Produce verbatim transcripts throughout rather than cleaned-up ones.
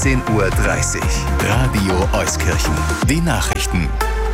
achtzehn Uhr dreißig. Radio Euskirchen. Die Nachrichten.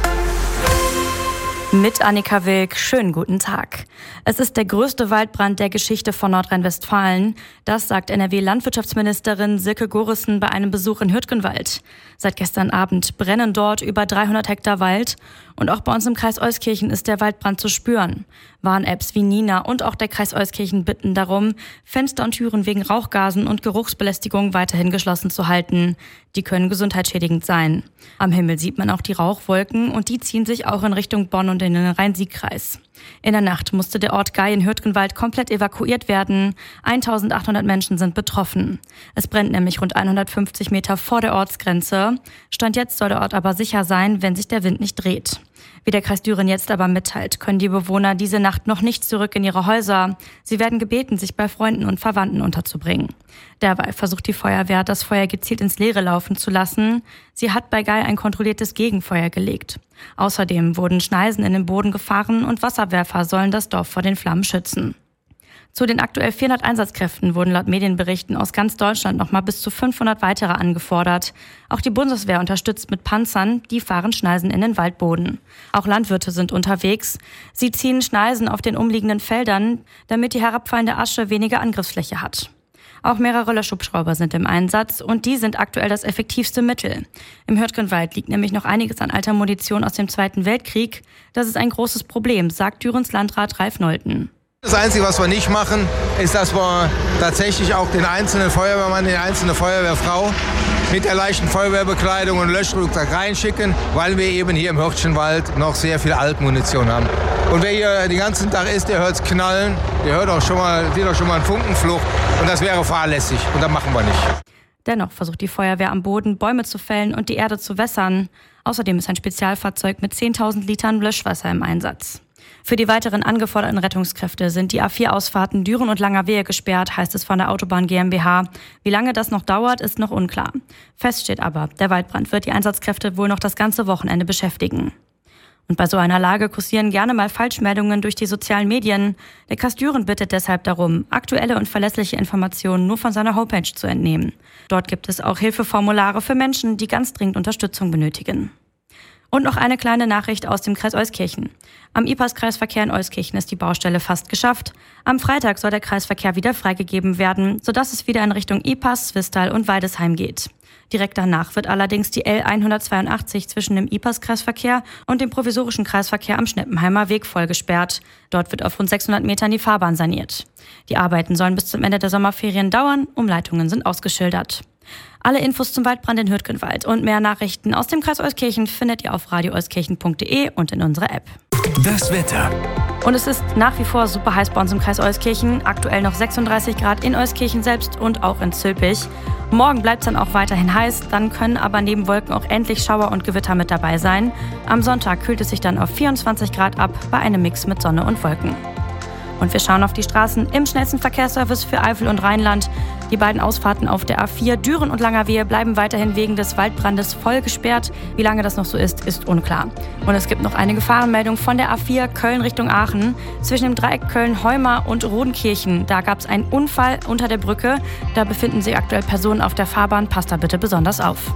Mit Annika Wilk, schönen guten Tag. Es ist der größte Waldbrand der Geschichte von Nordrhein-Westfalen. Das sagt N R W-Landwirtschaftsministerin Silke Gorissen bei einem Besuch in Hürtgenwald. Seit gestern Abend brennen dort über dreihundert Hektar Wald. Und auch bei uns im Kreis Euskirchen ist der Waldbrand zu spüren. Warn-Apps wie Nina und auch der Kreis Euskirchen bitten darum, Fenster und Türen wegen Rauchgasen und Geruchsbelästigung weiterhin geschlossen zu halten. Die können gesundheitsschädigend sein. Am Himmel sieht man auch die Rauchwolken und die ziehen sich auch in Richtung Bonn und in den Rhein-Sieg-Kreis. In der Nacht musste der Ort Gei in Hürtgenwald komplett evakuiert werden. eintausendachthundert Menschen sind betroffen. Es brennt nämlich rund hundertfünfzig Meter vor der Ortsgrenze. Stand jetzt soll der Ort aber sicher sein, wenn sich der Wind nicht dreht. Wie der Kreis Düren jetzt aber mitteilt, können die Bewohner diese Nacht noch nicht zurück in ihre Häuser. Sie werden gebeten, sich bei Freunden und Verwandten unterzubringen. Derweil versucht die Feuerwehr, das Feuer gezielt ins Leere laufen zu lassen. Sie hat bei Gei ein kontrolliertes Gegenfeuer gelegt. Außerdem wurden Schneisen in den Boden gefahren und Wasserwerfer sollen das Dorf vor den Flammen schützen. Zu den aktuell vierhundert Einsatzkräften wurden laut Medienberichten aus ganz Deutschland nochmal bis zu fünfhundert weitere angefordert. Auch die Bundeswehr unterstützt mit Panzern, die fahren Schneisen in den Waldboden. Auch Landwirte sind unterwegs. Sie ziehen Schneisen auf den umliegenden Feldern, damit die herabfallende Asche weniger Angriffsfläche hat. Auch mehrere Löschhubschrauber sind im Einsatz und die sind aktuell das effektivste Mittel. Im Hürtgenwald liegt nämlich noch einiges an alter Munition aus dem Zweiten Weltkrieg. Das ist ein großes Problem, sagt Dürens Landrat Ralf Nolten. Das Einzige, was wir nicht machen, ist, dass wir tatsächlich auch den einzelnen Feuerwehrmann, die einzelne Feuerwehrfrau mit der leichten Feuerwehrbekleidung und Löschrucksack reinschicken, weil wir eben hier im Hürtgenwald noch sehr viel Altmunition haben. Und wer hier den ganzen Tag ist, der hört es knallen, der hört auch schon mal, sieht auch schon mal einen Funkenfluch und das wäre fahrlässig und das machen wir nicht. Dennoch versucht die Feuerwehr am Boden Bäume zu fällen und die Erde zu wässern. Außerdem ist ein Spezialfahrzeug mit zehntausend Litern Löschwasser im Einsatz. Für die weiteren angeforderten Rettungskräfte sind die A vier Ausfahrten Düren und Langerwehe gesperrt, heißt es von der Autobahn GmbH. Wie lange das noch dauert, ist noch unklar. Fest steht aber, der Waldbrand wird die Einsatzkräfte wohl noch das ganze Wochenende beschäftigen. Und bei so einer Lage kursieren gerne mal Falschmeldungen durch die sozialen Medien. Der Kreis Düren bittet deshalb darum, aktuelle und verlässliche Informationen nur von seiner Homepage zu entnehmen. Dort gibt es auch Hilfeformulare für Menschen, die ganz dringend Unterstützung benötigen. Und noch eine kleine Nachricht aus dem Kreis Euskirchen. Am I P A S-Kreisverkehr in Euskirchen ist die Baustelle fast geschafft. Am Freitag soll der Kreisverkehr wieder freigegeben werden, sodass es wieder in Richtung I P A S, Swistal und Weidesheim geht. Direkt danach wird allerdings die L hundertzweiundachtzig zwischen dem I P A S-Kreisverkehr und dem provisorischen Kreisverkehr am Schneppenheimer Weg voll gesperrt. Dort wird auf rund sechshundert Metern die Fahrbahn saniert. Die Arbeiten sollen bis zum Ende der Sommerferien dauern, Umleitungen sind ausgeschildert. Alle Infos zum Waldbrand in Hürtgenwald und mehr Nachrichten aus dem Kreis Euskirchen findet ihr auf radio euskirchen punkt de und in unserer App. Das Wetter. Und es ist nach wie vor super heiß bei uns im Kreis Euskirchen. Aktuell noch sechsunddreißig Grad in Euskirchen selbst und auch in Zülpich. Morgen bleibt es dann auch weiterhin heiß, dann können aber neben Wolken auch endlich Schauer und Gewitter mit dabei sein. Am Sonntag kühlt es sich dann auf vierundzwanzig Grad ab bei einem Mix mit Sonne und Wolken. Und wir schauen auf die Straßen im schnellsten Verkehrsservice für Eifel und Rheinland. Die beiden Ausfahrten auf der A vier Düren und Langerwehe bleiben weiterhin wegen des Waldbrandes voll gesperrt. Wie lange das noch so ist, ist unklar. Und es gibt noch eine Gefahrenmeldung von der A vier Köln Richtung Aachen. Zwischen dem Dreieck Köln-Heuma und Rodenkirchen. Da gab es einen Unfall unter der Brücke. Da befinden sich aktuell Personen auf der Fahrbahn. Passt da bitte besonders auf.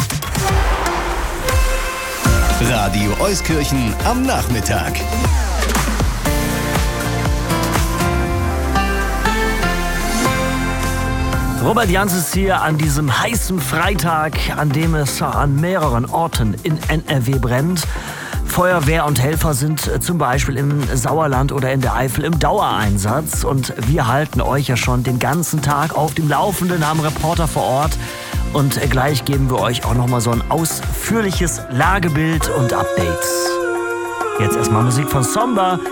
Radio Euskirchen am Nachmittag. Robert Jans ist hier an diesem heißen Freitag, an dem es an mehreren Orten in N R W brennt. Feuerwehr und Helfer sind zum Beispiel im Sauerland oder in der Eifel im Dauereinsatz. Und wir halten euch ja schon den ganzen Tag auf dem Laufenden, haben Reporter vor Ort. Und gleich geben wir euch auch nochmal so ein ausführliches Lagebild und Updates. Jetzt erstmal Musik von Somba.